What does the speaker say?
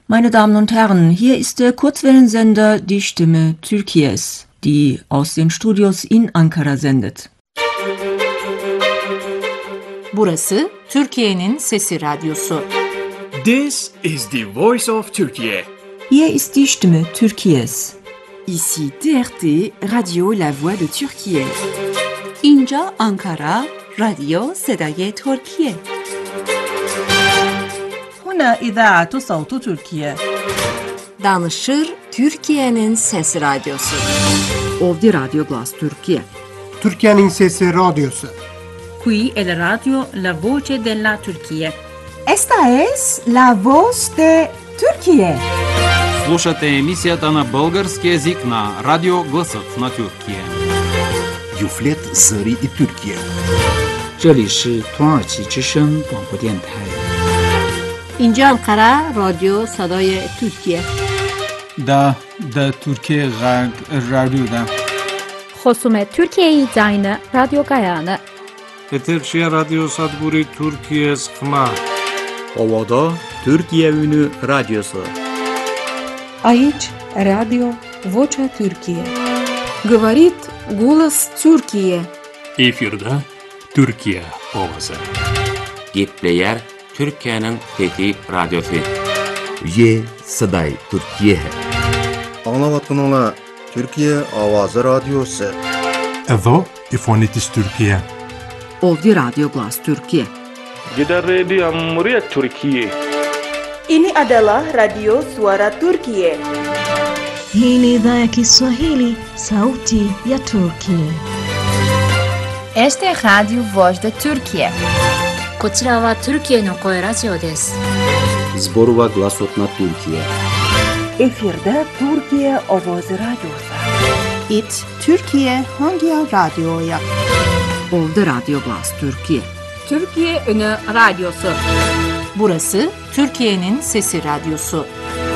Meine Damen und Herren, hier ist der Kurzwellensender Die Stimme Türkiye's, die aus den Studios in Ankara sendet. Burası Türkiye'nin Sesi Radyosu. This is the voice of Turkey. Hier ist die Stimme Türkiye's. Ici TRT, Radio La Voix de Türkiye. İnca Ankara, Radyo Sedaye Türkiye. هنا إذاعة صوت تركيا. Danışır Türkiye'nin Sesi Radyosu. Ovdi Radio Glas Türkiye. Türkiye'nin Sesi Radyosu. Qui è la radio La Voce della Turchia. Esta es La Voz de Turquía. Слушате емисията на български език на Радио Гласът на Türkiye. Юфлет Зари и Türkiye. 这里是土耳其之声广播电台。 İnca Ankara, Radyo Sedaye Türkiye. Da Türkiye Radyo'da. خصوم ترکیه زاین رادیو گایانه. Eterşehir Radyo Sadburi Türkiye Sıkma. Ovada Türkiye Ünü Radyosu. Aici Radio Vocea Türkiye. Говорит голос Türkiye. Efirde Türkiye Ovası. Gepleyer Türkiye'nin Fethi Radyosu. Ye Saday Türkiye. Anlavatkanlar Türkiye Avazı Radyosu. Evo İfonitis Türkiye. Ovdi Radio Glas Türkiye. Gider Radio Muria Türkiye. Ini adalah Radio Suara Turkiye. Hii ni idhaa ya Kiswahili, Sauti ya Turkiye. Este es Radio Voz de Turkiye. こちらはトルキエの声ラジオです。 Zborova Glasot na Türkiye. Efirde Türkiye Ovoz Radyosu. It Türkiye hangi radyoya? Ovdi Radio Glas Türkiye. Türkiye Ünü Radyosu. Burası Türkiye'nin Sesi Radyosu.